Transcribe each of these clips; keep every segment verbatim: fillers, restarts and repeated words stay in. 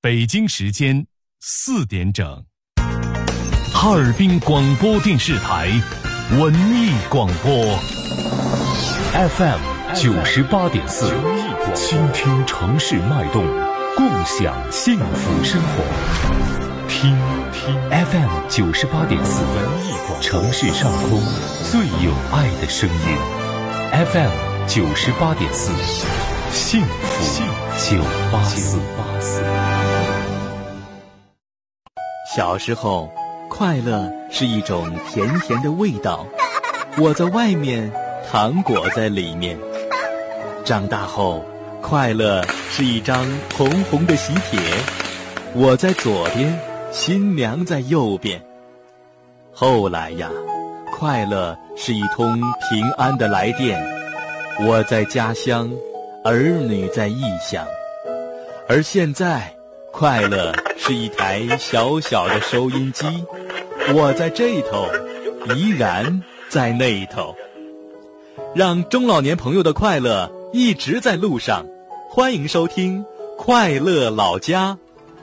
北京时间四点整，哈尔滨广播电视台文艺广播 F M 九十八点四，倾听城市脉动，共享幸福生活。听听 F M 九十八点四，文艺广播，城市上空最有爱的声音。F M 九十八点四，幸福九八四。 小时候，快乐是一种甜甜的味道，我在外面，糖果在里面。长大后，快乐是一张红红的喜帖，我在左边，新娘在右边。后来呀，快乐是一通平安的来电，我在家乡，儿女在异乡。而现在，快乐是一台小小的收音机，我在这头，依然在那头。让中老年朋友的快乐一直在路上，欢迎收听快乐老家。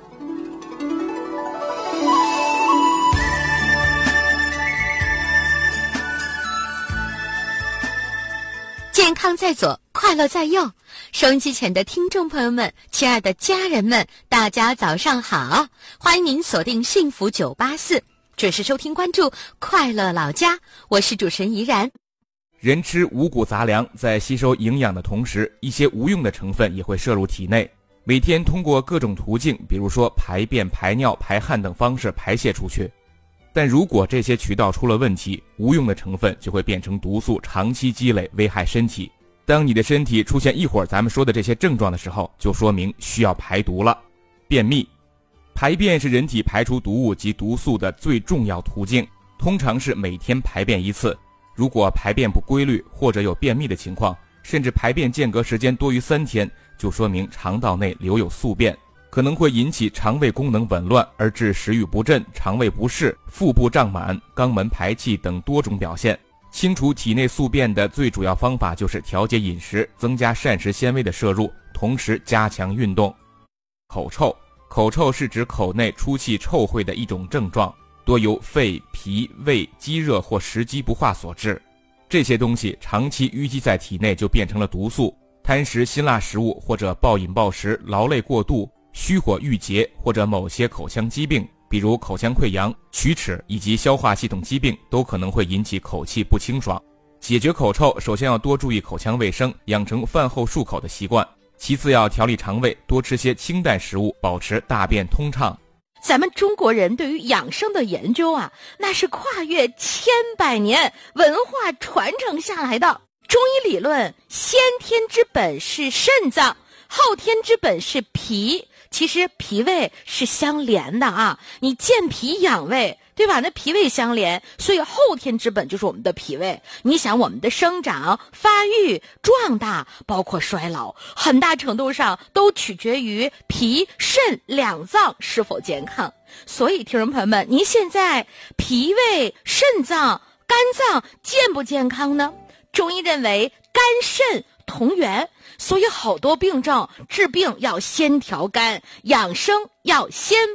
健康在左，快乐在右。收音机前的听众朋友们，亲爱的家人们，大家早上好！欢迎您锁定幸福九八四，准时收听关注快乐老家，我是主持人怡然。 人吃五谷杂粮，在吸收营养的同时，一些无用的成分也会摄入体内，每天通过各种途径，比如说排便、排尿、排汗等方式排泄出去。但如果这些渠道出了问题，无用的成分就会变成毒素，长期积累，危害身体。当你的身体出现一会儿咱们说的这些症状的时候，就说明需要排毒了。便秘，排便是人体排出毒物及毒素的最重要途径，通常是每天排便一次。如果排便不规律或者有便秘的情况，甚至排便间隔时间多于三天，就说明肠道内留有宿便，可能会引起肠胃功能紊乱，而致食欲不振、肠胃不适、腹部胀满、肛门排气等多种表现。清除体内宿便的最主要方法就是调节饮食，增加膳食纤维的摄入，同时加强运动。口臭，口臭是指口内出气臭秽的一种症状，多由肺、脾、胃积热或食积不化所致。这些东西长期淤积在体内就变成了毒素，贪食辛辣食物或者暴饮暴食、劳累过度、虚火郁结或者某些口腔疾病，比如口腔溃疡、龋齿以及消化系统疾病，都可能会引起口气不清爽。解决口臭，首先要多注意口腔卫生，养成饭后漱口的习惯，其次要调理肠胃，多吃些清淡食物，保持大便通畅。 咱们中国人对于养生的研究啊，那是跨越千百年文化传承下来的。中医理论，先天之本是肾脏，后天之本是脾。其实脾胃是相连的啊，你健脾养胃，对吧？那脾胃相连，所以后天之本就是我们的脾胃。你想，我们的生长、发育、壮大，包括衰老，很大程度上都取决于脾、肾两脏是否健康。所以，听众朋友们，您现在脾胃、肾脏、肝脏健不健康呢？中医认为肝肾同源，所以好多病症治病要先调肝，养生要先